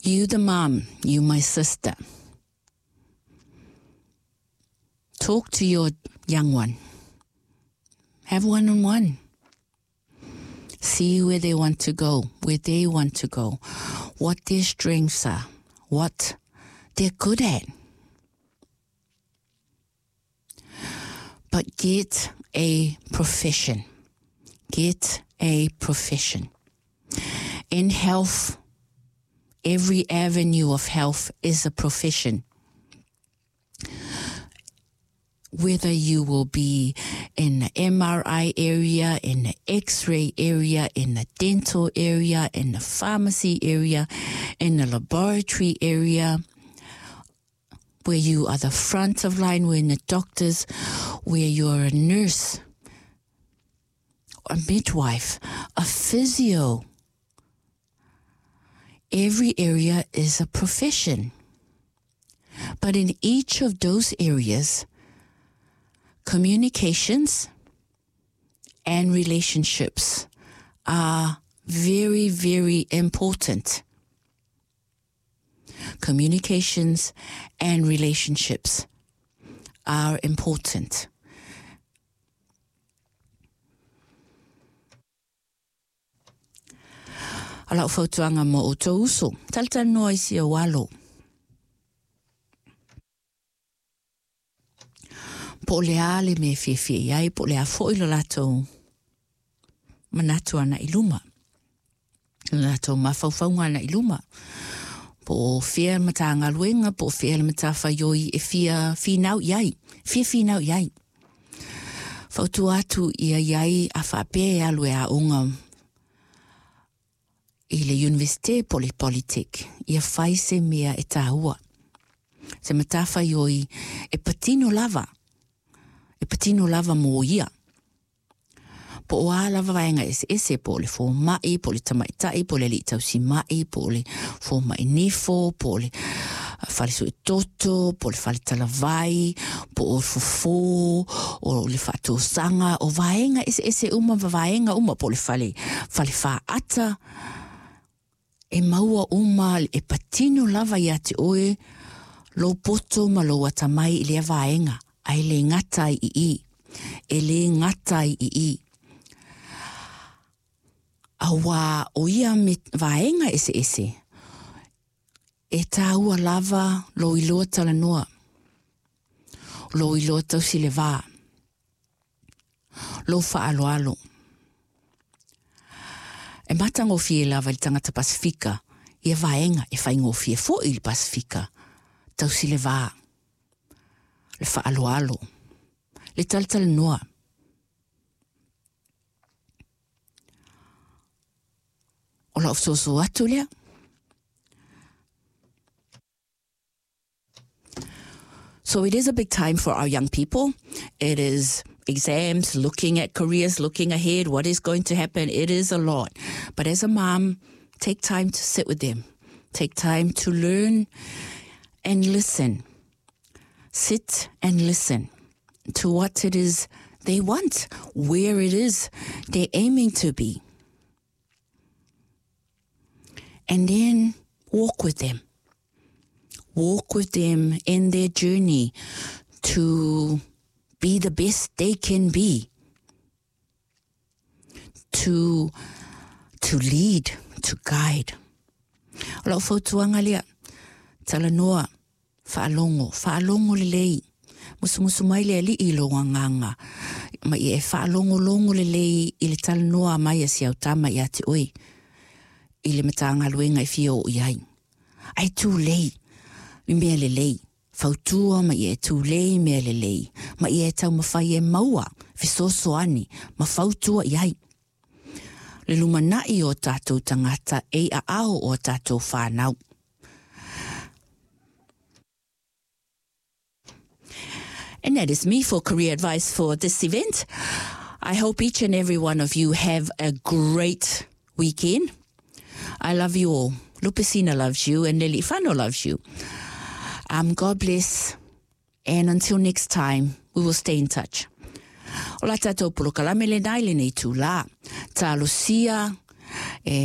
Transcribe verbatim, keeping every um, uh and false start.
You the mom, you my sister. Talk to your young one. Have one-on-one. See where they want to go, where they want to go, what their strengths are, what they're good at. But get a profession. Get a profession. In health, every avenue of health is a profession. Whether you will be in the M R I area, in the X-ray area, in the dental area, in the pharmacy area, in the laboratory area, where you are the front of line, where in the doctors, where you're a nurse, a midwife, a physio. Every area is a profession. But in each of those areas, communications and relationships are very, very important. Communications and relationships are important. Alau fautuanga mo o tō uso, talta noa isi o walo. Po le ale me fie fie iai, po le a foilo lato manatu ana iluma. Lato mawhauwhaunga ana iluma. Po fia mata ngā luenga, po fia mata whaioi e fia finau iai. Fia finau iai. Fautu atu ia iai a whape alu e a unga i le Université Polypolitik. Ia whai se mea e tāua. Se mata whaioi e patino lava. E patino lava mo ia. Po o a lava vaenga ese ese po le fo mai, po le tamaitai, po le li tausi mai, po le fo mai nifo, po le fale su e toto, po le fale talavai, po o fofo, o le fato sanga, o vaenga ese ese uma vaenga uma po le fale, fale fa ata, e maua uma e patino lava ia te oe, lo poto ma lo atamai i le vaenga. Ai le ngatai i i. E le ngatai i i. Awa o ia me vaenga ese ese. E tāua lava lo i loa tala noa. Lo i loa tau si le vā. Lo wha alo alo. E matango fie lava li tangata Pasifika. Ia vaenga e whaingo fie fo i li Pasifika. Tau si le vā. Le whaalo alo, le taltal noa. O la ofsoso atu lea. So it is a big time for our young people. It is exams, looking at careers, looking ahead, what is going to happen. It is a lot. But as a mom, take time to sit with them. Take time to learn and listen. Sit and listen to what it is they want, where it is they're aiming to be. And then walk with them. Walk with them in their journey to be the best they can be. To, to lead, to guide. Alo fautuanga lea, tala noa. Whaalongo, whaalongo le lei. Musu musu mai le li i longa nganga. Ma i e whaalongo longo le lei i le tala noa mai a siau tama i ate oi. I le matanga luenga i fio o iai. Ai tū lei, i mea le lei. Fautua ma i e tū lei mea le lei. Ma i e tau mawhai e maua, fisoso ani, ma fautua iai. Le lumanai o tātou tangata e a ao o tātou whanau. And that is me for career advice for this event. I hope each and every one of you have a great weekend. I love you all. Lupicina loves you and Nelly Fano loves you. Um, God bless. And until next time, we will stay in touch. O la tātou polo kalame le nai le nei tū la. Tā Lucia